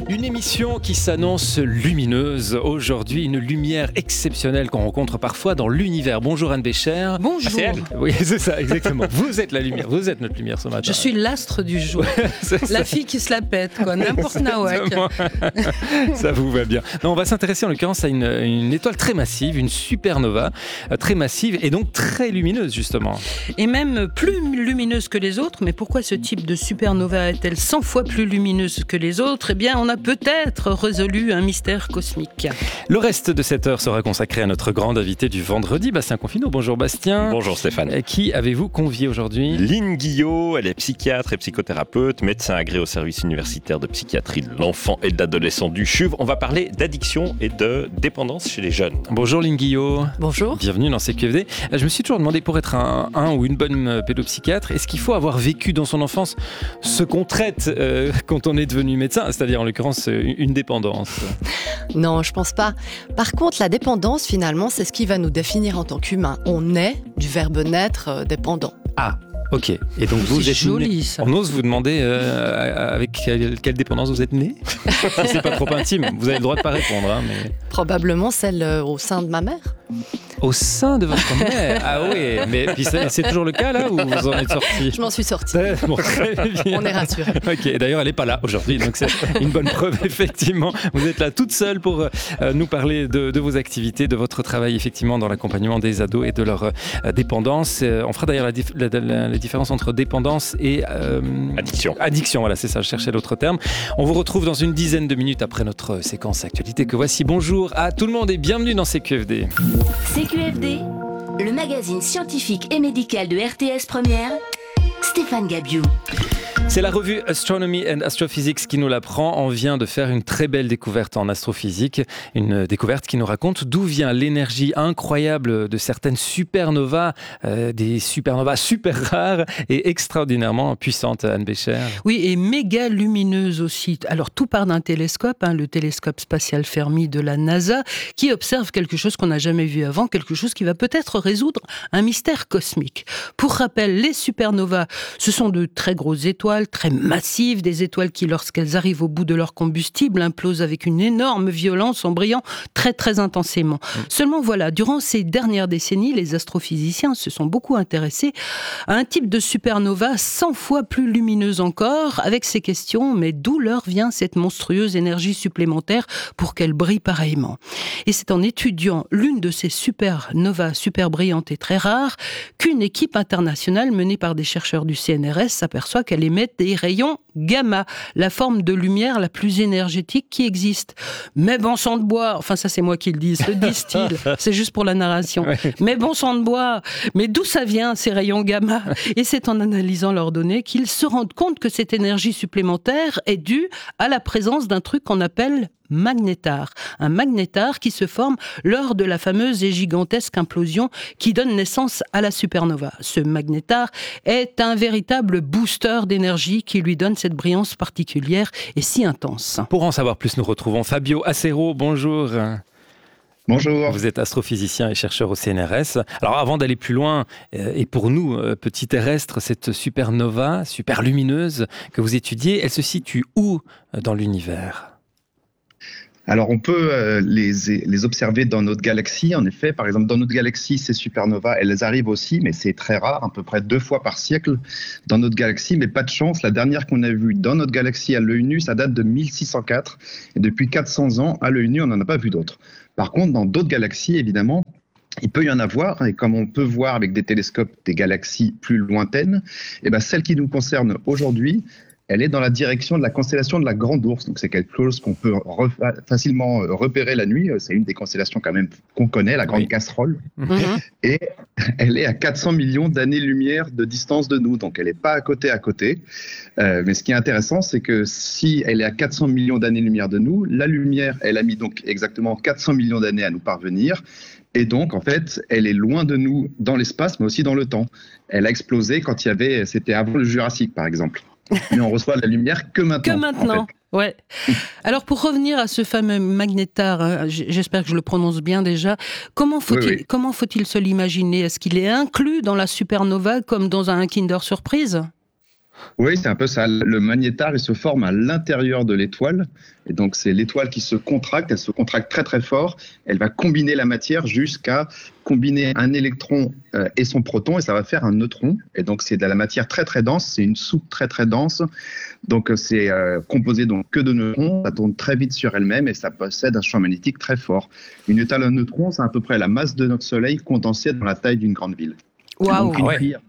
Une émission qui s'annonce lumineuse. Aujourd'hui, une lumière exceptionnelle qu'on rencontre parfois dans l'univers. Bonjour Anne Bécher. Bonjour. C'est elle ? Oui, c'est ça, exactement. Vous êtes la lumière, vous êtes notre lumière ce matin. Je suis l'astre du jour. La fille qui se la pète, quoi. N'importe nawak. Ça vous va bien. Non, on va s'intéresser en l'occurrence à une étoile très massive, une supernova très massive et donc très lumineuse justement. Et même plus lumineuse que les autres. Mais pourquoi ce type de supernova est-elle 100 fois plus lumineuse que les autres ? Eh bien, on a peut-être résolu un mystère cosmique. Le reste de cette heure sera consacré à notre grande invité du vendredi, Bastien Confinot. Bonjour Bastien. Bonjour Stéphane. Qui avez-vous convié aujourd'hui ? Lynn Guillot, elle est psychiatre et psychothérapeute, médecin agréé au service universitaire de psychiatrie de l'enfant et de l'adolescent du CHUV. On va parler d'addiction et de dépendance chez les jeunes. Bonjour Lynn Guillot. Bonjour. Bienvenue dans CQFD. Je me suis toujours demandé, pour être un ou une bonne pédopsychiatre, est-ce qu'il faut avoir vécu dans son enfance ce qu'on traite quand on est devenu médecin, c'est-à-dire en l'occurrence une dépendance ? Non, je pense pas. Par contre, la dépendance, finalement, c'est ce qui va nous définir en tant qu'humains. On est, du verbe naître, dépendant. Ah, ok. Et donc vous C'est êtes joli, né... ça. On ose vous demander avec quelle dépendance vous êtes né ? C'est pas trop intime. Vous avez le droit de pas répondre. Hein, mais... Probablement celle au sein de ma mère. Au sein de votre mère ? Ah oui, mais puis c'est toujours le cas là où vous en êtes sorti ? Je m'en suis sortie. Bon, très bien. On est rassurés. Ok, d'ailleurs elle n'est pas là aujourd'hui, donc c'est une bonne preuve effectivement. Vous êtes là toute seule pour nous parler de vos activités, de votre travail effectivement dans l'accompagnement des ados et de leur dépendance. On fera d'ailleurs la différence entre dépendance et Addiction. Addiction, voilà, c'est ça, je cherchais l'autre terme. On vous retrouve dans une dizaine de minutes après notre séquence actualité que voici. Bonjour à tout le monde et bienvenue dans CQFD. CQFD, le magazine scientifique et médical de RTS Première, Stéphane Gabiou. C'est la revue Astronomy and Astrophysics qui nous l'apprend. On vient de faire une très belle découverte en astrophysique. Une découverte qui nous raconte d'où vient l'énergie incroyable de certaines supernovas, des supernovas super rares et extraordinairement puissantes, Anne Bécher. Oui, et méga lumineuse aussi. Alors, tout part d'un télescope, le télescope spatial Fermi de la NASA, qui observe quelque chose qu'on n'a jamais vu avant, quelque chose qui va peut-être résoudre un mystère cosmique. Pour rappel, les supernovas, ce sont de très grosses étoiles, très massives, des étoiles qui, lorsqu'elles arrivent au bout de leur combustible, implosent avec une énorme violence en brillant très très intensément. Seulement voilà, durant ces dernières décennies, les astrophysiciens se sont beaucoup intéressés à un type de supernova 100 fois plus lumineuse encore, avec ces questions, mais d'où leur vient cette monstrueuse énergie supplémentaire pour qu'elle brille pareillement ? Et c'est en étudiant l'une de ces supernovas super brillantes et très rares qu'une équipe internationale menée par des chercheurs du CNRS s'aperçoit qu'elle émet des rayons gamma, la forme de lumière la plus énergétique qui existe. Mais bon sang de bois, enfin ça c'est moi qui le dis, le disent-ils, c'est juste pour la narration. Ouais. Mais bon sang de bois, mais d'où ça vient ces rayons gamma ? Et c'est en analysant leurs données qu'ils se rendent compte que cette énergie supplémentaire est due à la présence d'un truc qu'on appelle magnétar. Un magnétar qui se forme lors de la fameuse et gigantesque implosion qui donne naissance à la supernova. Ce magnétar est un véritable booster d'énergie qui lui donne cette brillance particulière et si intense. Pour en savoir plus, nous retrouvons Fabio Acero. Bonjour. Bonjour. Vous êtes astrophysicien et chercheur au CNRS. Alors avant d'aller plus loin, et pour nous, petits terrestres, cette supernova, super lumineuse que vous étudiez, elle se situe où dans l'univers ? Alors, on peut les observer dans notre galaxie. En effet, par exemple, dans notre galaxie, ces supernovas, elles arrivent aussi, mais c'est très rare, à peu près 2 fois par siècle dans notre galaxie. Mais pas de chance, la dernière qu'on a vue dans notre galaxie à l'œil nu, ça date de 1604. Et depuis 400 ans, à l'œil nu, on n'en a pas vu d'autres. Par contre, dans d'autres galaxies, évidemment, il peut y en avoir, et comme on peut voir avec des télescopes des galaxies plus lointaines, et ben celle qui nous concerne aujourd'hui, elle est dans la direction de la constellation de la Grande Ourse. Donc, c'est quelque chose qu'on peut facilement repérer la nuit. C'est une des constellations quand même qu'on connaît, la Grande Casserole. Et elle est à 400 millions d'années-lumière de distance de nous. Donc, elle n'est pas à côté. Mais ce qui est intéressant, c'est que si elle est à 400 millions d'années-lumière de nous, la lumière, elle a mis donc exactement 400 millions d'années à nous parvenir. Et donc, en fait, elle est loin de nous dans l'espace, mais aussi dans le temps. Elle a explosé quand c'était avant le Jurassique, par exemple. Mais on reçoit la lumière que maintenant. En fait. Ouais. Alors pour revenir à ce fameux magnétar, j'espère que je le prononce bien déjà, comment faut-il se l'imaginer ? Est-ce qu'il est inclus dans la supernova comme dans un Kinder Surprise ? Oui, c'est un peu ça. Le magnétar, il se forme à l'intérieur de l'étoile. Et donc, c'est l'étoile qui se contracte. Elle se contracte très, très fort. Elle va combiner la matière jusqu'à combiner un électron et son proton. Et ça va faire un neutron. Et donc, c'est de la matière très, très dense. C'est une soupe très, très dense. Donc, c'est composé donc que de neutrons. Ça tourne très vite sur elle-même et ça possède un champ magnétique très fort. Une étoile à neutrons, c'est à peu près la masse de notre Soleil condensée dans la taille d'une grande ville. Waouh. Donc, une cuillère,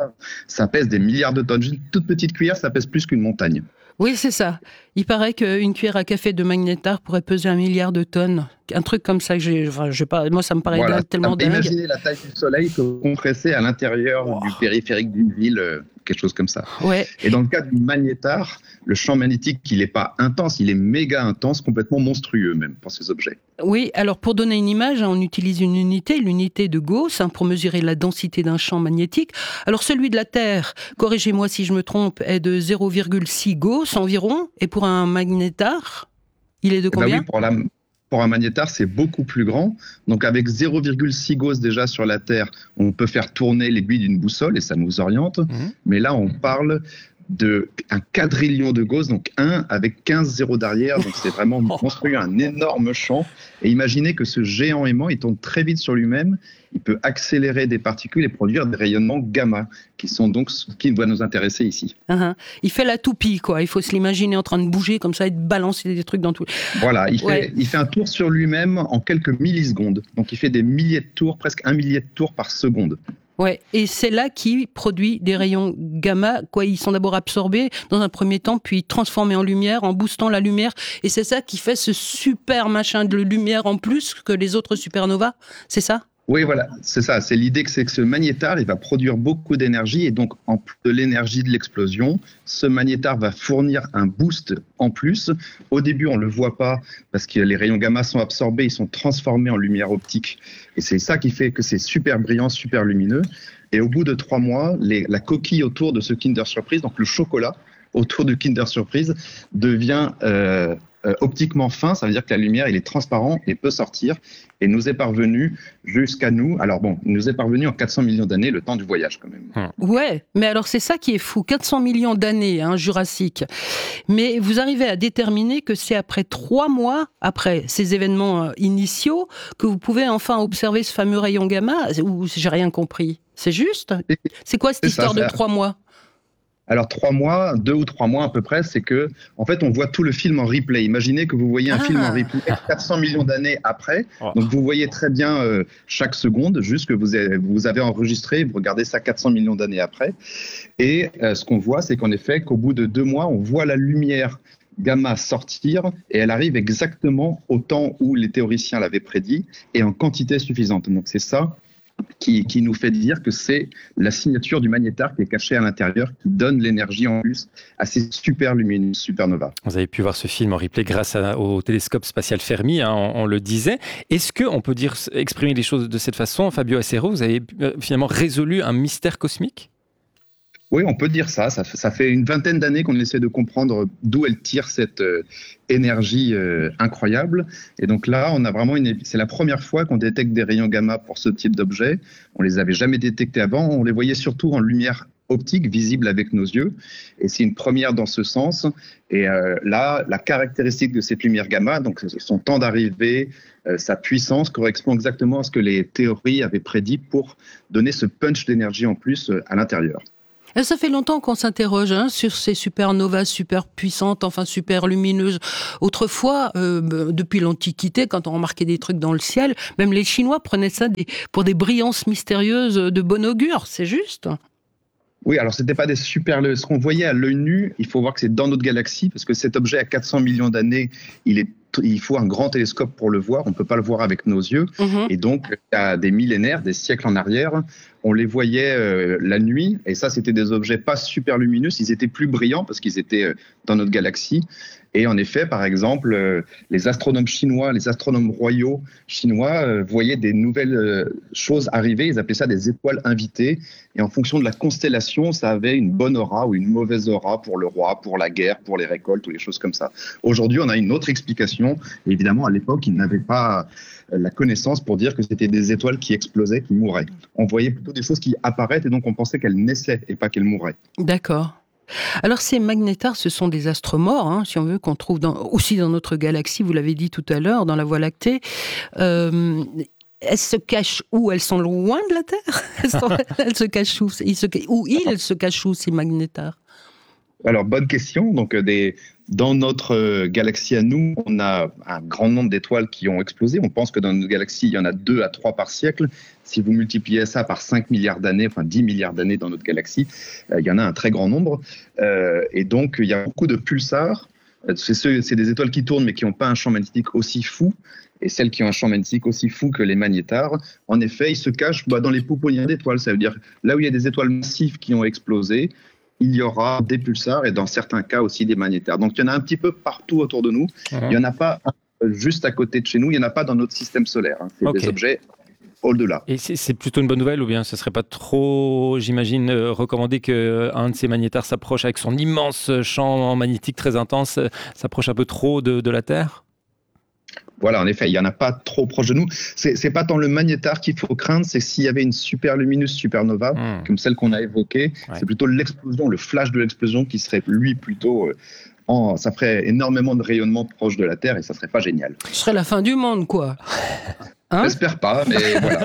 ça pèse des milliards de tonnes. Une toute petite cuillère, ça pèse plus qu'une montagne. Oui, c'est ça. Il paraît qu'une cuillère à café de magnétar pourrait peser 1 milliard de tonnes. Un truc comme ça, moi ça me paraît tellement dingue. Imaginez la taille du Soleil compressée à l'intérieur du périphérique d'une ville, quelque chose comme ça. Ouais. Et dans le cas du magnétar, le champ magnétique, il n'est pas intense, il est méga intense, complètement monstrueux même pour ces objets. Oui, alors pour donner une image, on utilise une unité, l'unité de Gauss, pour mesurer la densité d'un champ magnétique. Alors celui de la Terre, corrigez-moi si je me trompe, est de 0,6 Gauss environ, et pour un magnétar, il est de combien ? Pour un magnétar, c'est beaucoup plus grand. Donc, avec 0,6 Gauss déjà sur la Terre, on peut faire tourner l'aiguille d'une boussole et ça nous oriente. Mais là, on parle d'un quadrillion de Gauss, donc 1 avec 15 zéros derrière. Donc, c'est vraiment construit un énorme champ. Et imaginez que ce géant aimant, il tourne très vite sur lui-même. Il peut accélérer des particules et produire des rayonnements gamma, qui sont donc ce qui va nous intéresser ici. Il fait la toupie, quoi. Il faut se l'imaginer en train de bouger comme ça et de balancer des trucs dans tout. Voilà, il fait un tour sur lui-même en quelques millisecondes. Donc il fait des milliers de tours, presque 1 millier de tours par seconde. Ouais, et c'est là qu'il produit des rayons gamma. Ils sont d'abord absorbés dans un premier temps, puis transformés en lumière, en boostant la lumière. Et c'est ça qui fait ce super machin de lumière en plus que les autres supernovas. C'est ça ? Oui, voilà, c'est ça. C'est l'idée que ce magnétar, il va produire beaucoup d'énergie et donc en plus de l'énergie de l'explosion, ce magnétar va fournir un boost en plus. Au début, on ne le voit pas parce que les rayons gamma sont absorbés, ils sont transformés en lumière optique et c'est ça qui fait que c'est super brillant, super lumineux. Et au bout de 3 mois, la coquille autour de ce Kinder Surprise, donc le chocolat autour du Kinder Surprise, devient optiquement fin, ça veut dire que la lumière, il est transparent et peut sortir et nous est parvenu jusqu'à nous. Alors bon, il nous est parvenu en 400 millions d'années, le temps du voyage quand même. Ouais, mais alors c'est ça qui est fou, 400 millions d'années, Jurassique. Mais vous arrivez à déterminer que c'est après 3 mois, après ces événements initiaux, que vous pouvez enfin observer ce fameux rayon gamma, ou j'ai rien compris. C'est juste ? C'est quoi cette histoire de 3 mois ? Alors 3 mois, 2 ou 3 mois à peu près, c'est que en fait on voit tout le film en replay. Imaginez que vous voyez un film en replay 400 millions d'années après, donc vous voyez très bien chaque seconde, juste que vous avez enregistré, vous regardez ça 400 millions d'années après. Et ce qu'on voit, c'est qu'en effet, qu'au bout de 2 mois, on voit la lumière gamma sortir et elle arrive exactement au temps où les théoriciens l'avaient prédit et en quantité suffisante. Donc c'est ça qui nous fait dire que c'est la signature du magnétar qui est cachée à l'intérieur, qui donne l'énergie en plus à ces super lumineuses supernovas. Vous avez pu voir ce film en replay grâce au télescope spatial Fermi, on le disait. Est-ce qu'on peut exprimer les choses de cette façon, Fabio Acero, vous avez finalement résolu un mystère cosmique ? Oui, on peut dire ça. Ça fait une vingtaine d'années qu'on essaie de comprendre d'où elle tire cette énergie incroyable. Et donc là, on a vraiment c'est la première fois qu'on détecte des rayons gamma pour ce type d'objet. On les avait jamais détectés avant. On les voyait surtout en lumière optique, visible avec nos yeux. Et c'est une première dans ce sens. Et là, la caractéristique de cette lumière gamma, donc son temps d'arrivée, sa puissance correspond exactement à ce que les théories avaient prédit pour donner ce punch d'énergie en plus à l'intérieur. Ça fait longtemps qu'on s'interroge sur ces supernovas super puissantes, enfin super lumineuses. Autrefois, depuis l'Antiquité, quand on remarquait des trucs dans le ciel, même les Chinois prenaient ça pour des brillances mystérieuses de bon augure, c'est juste ? Oui, alors c'était pas des super... Ce qu'on voyait à l'œil nu, il faut voir que c'est dans notre galaxie, parce que cet objet à 400 millions d'années, il faut un grand télescope pour le voir, on ne peut pas le voir avec nos yeux. Et donc, il y a des millénaires, des siècles en arrière, on les voyait la nuit, et ça, c'était des objets pas super lumineux, ils étaient plus brillants parce qu'ils étaient dans notre galaxie. Et en effet, par exemple, les astronomes chinois, les astronomes royaux chinois voyaient des nouvelles choses arriver, ils appelaient ça des étoiles invitées, et en fonction de la constellation, ça avait une bonne aura ou une mauvaise aura pour le roi, pour la guerre, pour les récoltes ou les choses comme ça. Aujourd'hui, on a une autre explication, et évidemment, à l'époque, ils n'avaient pas la connaissance pour dire que c'était des étoiles qui explosaient, qui mouraient. On voyait plutôt des choses qui apparaissent, et donc on pensait qu'elles naissaient et pas qu'elles mouraient. D'accord. Alors ces magnétars, ce sont des astres morts, hein, si on veut, qu'on trouve aussi dans notre galaxie, vous l'avez dit tout à l'heure, dans la Voie lactée. Elles se cachent où? Elles sont loin de la Terre? Elles se cachent où? Ils se cachent où, ces magnétars? Alors, bonne question. Donc, dans notre galaxie à nous, on a un grand nombre d'étoiles qui ont explosé. On pense que dans notre galaxie, il y en a 2 à 3 par siècle. Si vous multipliez ça par 5 milliards d'années, enfin 10 milliards d'années dans notre galaxie, il y en a un très grand nombre. Et donc, il y a beaucoup de pulsars. C'est des étoiles qui tournent, mais qui n'ont pas un champ magnétique aussi fou. Et celles qui ont un champ magnétique aussi fou que les magnétars, en effet, ils se cachent dans les pouponnières d'étoiles. Ça veut dire là où il y a des étoiles massives qui ont explosé, il y aura des pulsars et dans certains cas aussi des magnétars. Donc il y en a un petit peu partout autour de nous. Il n'y en a pas juste à côté de chez nous, il n'y en a pas dans notre système solaire. C'est des objets au-delà. Et c'est plutôt une bonne nouvelle, ou bien ce ne serait pas trop, j'imagine, recommandé qu'un de ces magnétars s'approche avec son immense champ magnétique très intense, s'approche un peu trop de la Terre? Voilà, en effet, il n'y en a pas trop proche de nous. C'est pas tant le magnétar qu'il faut craindre, c'est s'il y avait une superlumineuse supernova, comme celle qu'on a évoquée, c'est plutôt l'explosion, le flash de l'explosion qui serait, lui, plutôt... ça ferait énormément de rayonnement proche de la Terre et ça serait pas génial. Ce serait la fin du monde, quoi. Hein? J'espère pas, mais voilà.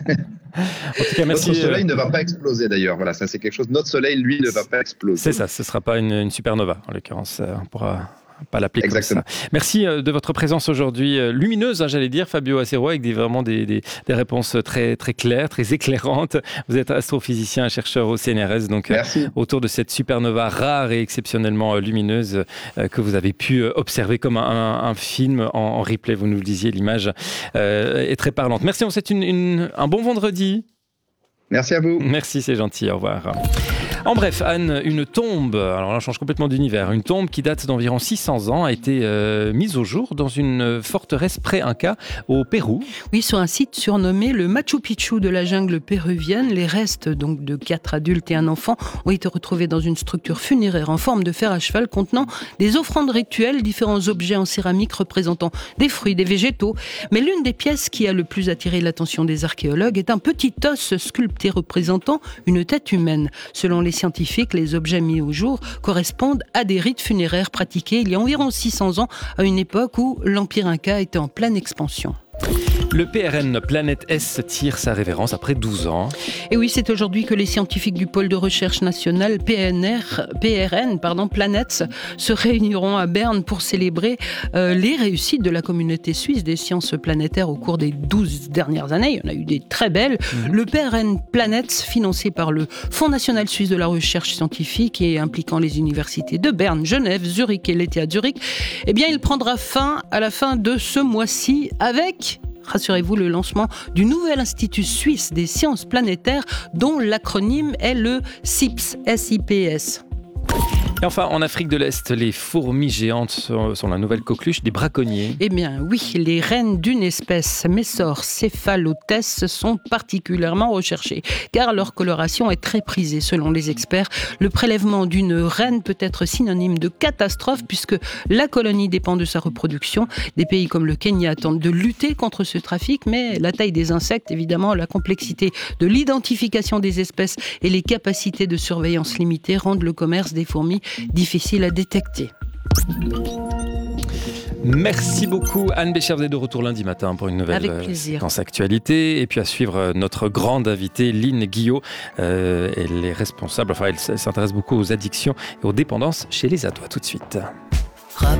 En tout cas, merci. Notre Soleil ne va pas exploser d'ailleurs. Voilà, ça c'est quelque chose. Notre Soleil, lui, ne va pas exploser. C'est ça, ce ne sera pas une supernova, en l'occurrence. On pourra pas l'appeler comme ça. Exactement. Merci de votre présence aujourd'hui lumineuse, j'allais dire, Fabio Acero, avec vraiment des réponses très, très claires, très éclairantes. Vous êtes astrophysicien et chercheur au CNRS, donc autour de cette supernova rare et exceptionnellement lumineuse que vous avez pu observer comme un film en replay. Vous nous le disiez, l'image est très parlante. Merci, on vous souhaite un bon vendredi. Merci à vous. Merci, c'est gentil, au revoir. En bref, Anne, une tombe, alors là on change complètement d'univers, une tombe qui date d'environ 600 ans a été mise au jour dans une forteresse pré-Inca au Pérou. Oui, sur un site surnommé le Machu Picchu de la jungle péruvienne. Les restes donc de 4 adultes et un enfant ont été retrouvés dans une structure funéraire en forme de fer à cheval contenant des offrandes rituelles, différents objets en céramique représentant des fruits, des végétaux. Mais l'une des pièces qui a le plus attiré l'attention des archéologues est un petit os sculpté représentant une tête humaine. Selon les scientifiques, les objets mis au jour correspondent à des rites funéraires pratiqués il y a environ 600 ans, à une époque où l'Empire Inca était en pleine expansion. Le PRN Planète S tire sa révérence après 12 ans. Et oui, c'est aujourd'hui que les scientifiques du pôle de recherche national PRN Planète se réuniront à Berne pour célébrer les réussites de la communauté suisse des sciences planétaires au cours des 12 dernières années. Il y en a eu des très belles. Le PRN Planète, financé par le Fonds national suisse de la recherche scientifique et impliquant les universités de Berne, Genève, Zurich et l'ETH Zurich, eh bien, il prendra fin à la fin de ce mois-ci avec... rassurez-vous, le lancement du nouvel Institut suisse des sciences planétaires dont l'acronyme est le SIPS. SIPS. Et enfin, en Afrique de l'Est, les fourmis géantes sont la nouvelle coqueluche des braconniers. Eh bien oui, les reines d'une espèce Messor cephalotes sont particulièrement recherchées, car leur coloration est très prisée selon les experts. Le prélèvement d'une reine peut être synonyme de catastrophe puisque la colonie dépend de sa reproduction. Des pays comme le Kenya tentent de lutter contre ce trafic, mais la taille des insectes, évidemment, la complexité de l'identification des espèces et les capacités de surveillance limitées rendent le commerce des fourmis difficile à détecter. Merci beaucoup Anne Bécher, vous êtes de retour lundi matin pour une nouvelle séquence actualité et puis à suivre notre grande invitée Lynn Guillot. Elle est responsable, elle s'intéresse beaucoup aux addictions et aux dépendances chez les ados. À tout de suite.